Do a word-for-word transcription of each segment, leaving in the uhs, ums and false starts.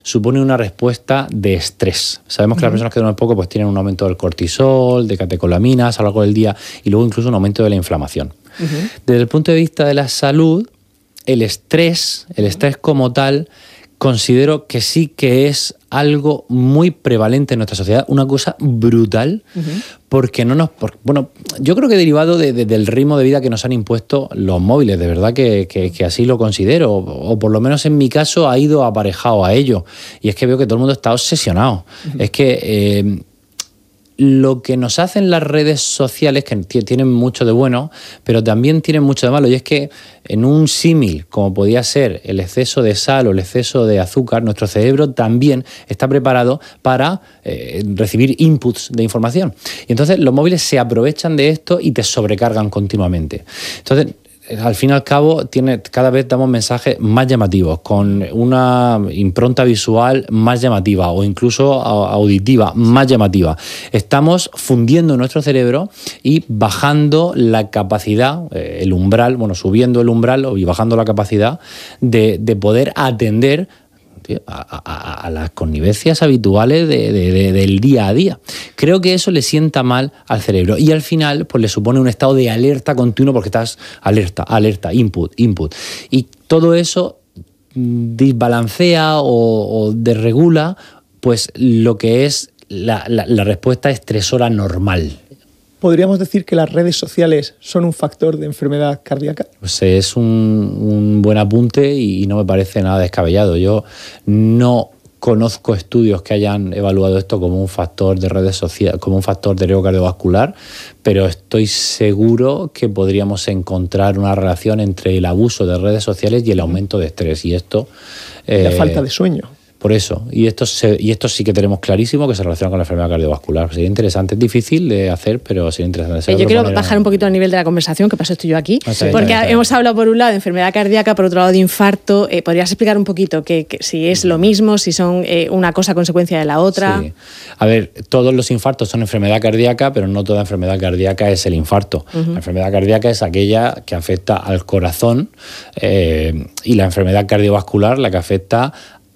supone una respuesta de estrés. Sabemos que uh-huh. las personas que duermen poco pues tienen un aumento del cortisol, de catecolaminas a lo largo del día y luego incluso un aumento de la inflamación. Uh-huh. Desde el punto de vista de la salud, el estrés, el estrés como tal, considero que sí que es algo muy prevalente en nuestra sociedad, una cosa brutal, uh-huh. porque no nos... Por, bueno, yo creo que derivado de, de, del ritmo de vida que nos han impuesto los móviles, de verdad que, que, que así lo considero, o, o por lo menos en mi caso ha ido aparejado a ello, y es que veo que todo el mundo está obsesionado. Uh-huh. Es que... Eh, lo que nos hacen las redes sociales, que tienen mucho de bueno, pero también tienen mucho de malo, y es que en un símil, como podía ser el exceso de sal o el exceso de azúcar, nuestro cerebro también está preparado para eh, recibir inputs de información. Y entonces los móviles se aprovechan de esto y te sobrecargan continuamente. Entonces, al fin y al cabo, tiene, cada vez damos mensajes más llamativos, con una impronta visual más llamativa o incluso auditiva más llamativa. Estamos fundiendo nuestro cerebro y bajando la capacidad, eh, el umbral, bueno, subiendo el umbral y bajando la capacidad de, de poder atender A, a, a las connivencias habituales de, de, de, del día a día. Creo que eso le sienta mal al cerebro y al final pues le supone un estado de alerta continuo porque estás alerta, alerta, input, input. Y todo eso desbalancea o, o desregula pues lo que es la, la, la respuesta estresora normal. ¿Podríamos decir que las redes sociales son un factor de enfermedad cardíaca? Pues es un, un buen apunte y no me parece nada descabellado. Yo no conozco estudios que hayan evaluado esto como un factor de redes sociales, como un factor de riesgo cardiovascular, pero estoy seguro que podríamos encontrar una relación entre el abuso de redes sociales y el aumento de estrés. Y esto... Eh, la falta de sueño. Por eso, y esto, se, y esto sí que tenemos clarísimo que se relaciona con la enfermedad cardiovascular. Sería interesante, es difícil de hacer, pero sería interesante. Yo quiero bajar un poquito el nivel de la conversación, que pasó estoy yo aquí, sí, porque sí, sí. hemos hablado por un lado de enfermedad cardíaca, por otro lado de infarto. Eh, ¿Podrías explicar un poquito que, que si es lo mismo, si son eh, una cosa consecuencia de la otra? Sí. A ver, todos los infartos son enfermedad cardíaca, pero no toda enfermedad cardíaca es el infarto. Uh-huh. La enfermedad cardíaca es aquella que afecta al corazón eh, y la enfermedad cardiovascular la que afecta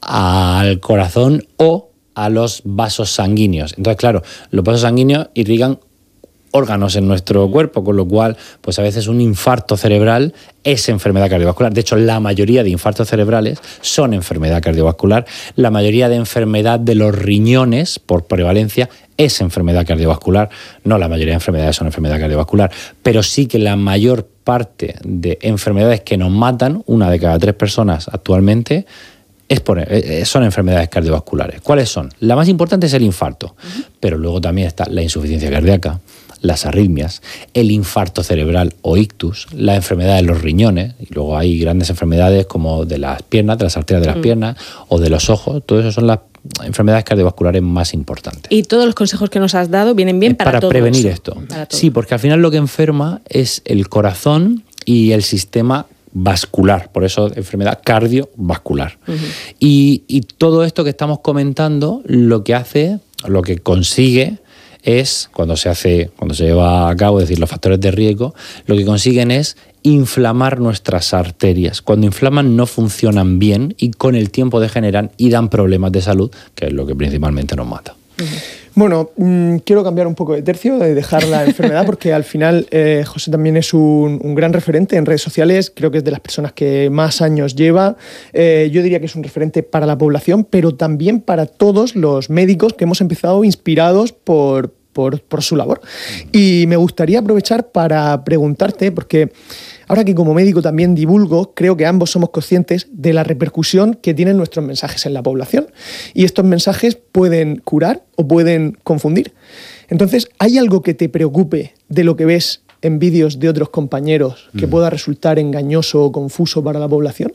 al corazón o a los vasos sanguíneos. Entonces, claro, los vasos sanguíneos irrigan órganos en nuestro cuerpo, con lo cual, pues a veces un infarto cerebral es enfermedad cardiovascular. De hecho, la mayoría de infartos cerebrales son enfermedad cardiovascular. La mayoría de enfermedad de los riñones, por prevalencia, es enfermedad cardiovascular. No la mayoría de enfermedades son enfermedad cardiovascular, pero sí que la mayor parte de enfermedades que nos matan, una de cada tres personas actualmente, Es por, son enfermedades cardiovasculares. ¿Cuáles son? La más importante es el infarto, uh-huh. pero luego también está la insuficiencia cardíaca, las arritmias, el infarto cerebral o ictus, la enfermedad de los riñones, y luego hay grandes enfermedades como de las piernas, de las arterias de las uh-huh. piernas o de los ojos. Todo eso son las enfermedades cardiovasculares más importantes. ¿Y todos los consejos que nos has dado vienen bien para, para todos? prevenir esto? Para sí, porque al final lo que enferma es el corazón y el sistema vascular, por eso enfermedad cardiovascular. Uh-huh. Y, y todo esto que estamos comentando, lo que hace, lo que consigue es, cuando se hace, cuando se lleva a cabo, es decir, los factores de riesgo, lo que consiguen es inflamar nuestras arterias. Cuando inflaman no funcionan bien y con el tiempo degeneran y dan problemas de salud, que es lo que principalmente nos mata. Uh-huh. Bueno, mmm, quiero cambiar un poco de tercio, de dejar la enfermedad, porque al final eh, José también es un, un gran referente en redes sociales, creo que es de las personas que más años lleva, eh, yo diría que es un referente para la población, pero también para todos los médicos que hemos empezado inspirados por, por, por su labor. Y me gustaría aprovechar para preguntarte, porque ahora que como médico también divulgo, creo que ambos somos conscientes de la repercusión que tienen nuestros mensajes en la población. Y estos mensajes pueden curar o pueden confundir. Entonces, ¿hay algo que te preocupe de lo que ves en vídeos de otros compañeros que mm. pueda resultar engañoso o confuso para la población?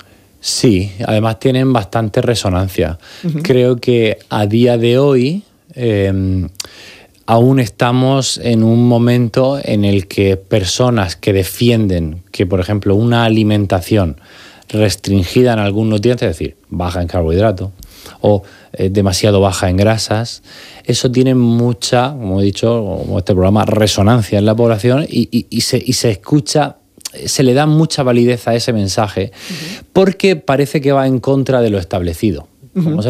Sí, además tienen bastante resonancia. Uh-huh. Creo que a día de hoy Eh, aún estamos en un momento en el que personas que defienden que, por ejemplo, una alimentación restringida en algún nutriente, es decir, baja en carbohidratos o eh, demasiado baja en grasas, eso tiene mucha, como he dicho, como este programa, resonancia en la población y, y, y, se, y se escucha, se le da mucha validez a ese mensaje uh-huh. porque parece que va en contra de lo establecido. Uh-huh. Como